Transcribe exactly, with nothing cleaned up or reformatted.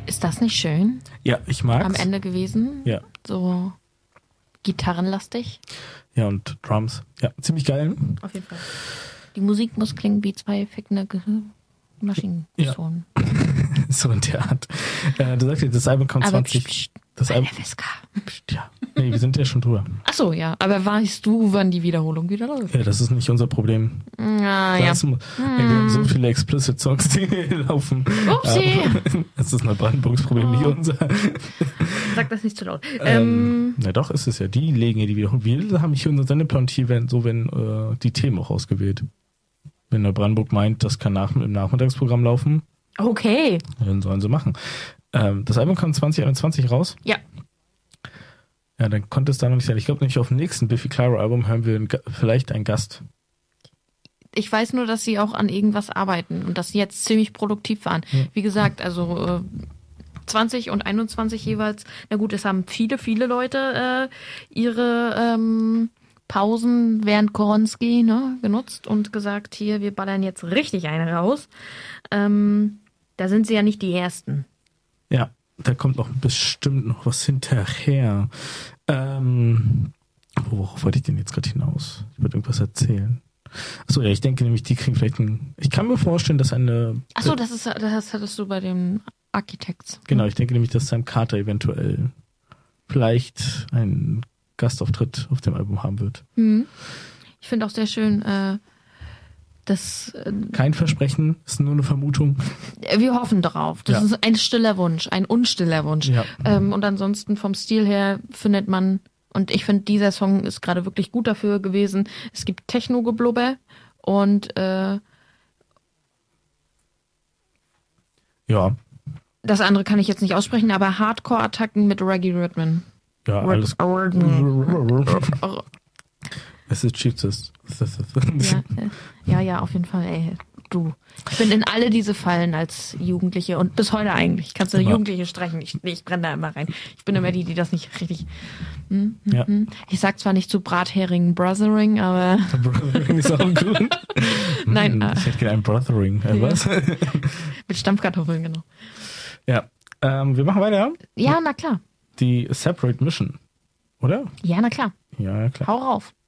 Ist das nicht schön? Ja, ich mag's. Am Ende gewesen. Ja. So gitarrenlastig. Ja, und Drums. Ja, ziemlich geil. Auf jeden Fall. Die Musik muss klingen wie zwei fickende Ge- Maschinenpistolen. Ja. So in der Art. Äh, du sagst jetzt, das Album kommt Aber zwanzig... pst, pst, das bei Album, der F S K. ja. Nee, wir sind ja schon drüber. Ach so, ja. Aber weißt du, wann die Wiederholung wieder läuft? Ja, das ist nicht unser Problem. Ah, ja. Das, hm. Wir haben so viele Explicit Songs, die laufen. Upsi. Das ist ein Brandenburgs Problem, nicht unser. Sag das nicht zu laut. Ähm, Ähm, na doch, ist es ja. Die legen ja die Wiederholung. Wir haben hier unser Sendeplan hier, wenn, so wenn äh, die Themen auch ausgewählt. Wenn Neubrandenburg meint, das kann nach, im Nachmittagsprogramm laufen, okay. dann sollen sie machen. Ähm, das Album kam zwanzig einundzwanzig raus. Ja. Ja, dann konnte es da noch nicht sein. Ich glaube nämlich auf dem nächsten Biffy Clyro Album hören wir einen, vielleicht einen Gast. Ich weiß nur, dass sie auch an irgendwas arbeiten und dass sie jetzt ziemlich produktiv waren. Ja. Wie gesagt, also äh, zwanzig und einundzwanzig jeweils. Na gut, es haben viele, viele Leute äh, ihre ähm, Pausen während Koronski ne, genutzt und gesagt, hier, wir ballern jetzt richtig eine raus. Ähm, da sind sie ja nicht die Ersten. Ja, da kommt noch bestimmt noch was hinterher. Ähm, worauf wollte ich denn jetzt gerade hinaus? Ich wollte irgendwas erzählen. Achso, ja, ich denke nämlich, die kriegen vielleicht ein... Ich kann mir vorstellen, dass eine... Achso, das ist, das hattest du bei den Architects. Genau, ich denke nämlich, dass Sam Carter eventuell vielleicht einen Gastauftritt auf dem Album haben wird. Hm. Ich finde auch sehr schön, äh, dass... Äh, Kein Versprechen, ist nur eine Vermutung. wir hoffen drauf. Das Ja. ist ein stiller Wunsch, ein unstiller Wunsch. Ja. Ähm, und ansonsten vom Stil her findet man... Und ich finde, dieser Song ist gerade wirklich gut dafür gewesen. Es gibt Techno-Geblubber und äh, Ja, das andere kann ich jetzt nicht aussprechen, aber Hardcore-Attacken mit Reggae-Rhythmen. ja, alles... Rhythmen. Es ist Cheats. Ja, äh, ja, ja, auf jeden Fall, ey. Du. Ich bin in alle diese Fallen als Jugendliche und bis heute eigentlich. Kannst du eine Immer. Jugendliche streichen? Ich, ich brenne da immer rein. Ich bin immer die, die das nicht richtig... Hm, hm, Ja. hm. Ich sag zwar nicht zu Brathering Brothering, aber... Brothering ist auch gut. Nein, Hm, ah. ich hätte gerne ein Brothering. Äh, Ja. was? Mit Stampfkartoffeln, genau. Ja. Ähm, wir machen weiter. Ja, na klar. Die Separate Mission. Oder? Ja, na klar. Ja, klar. Hau rauf.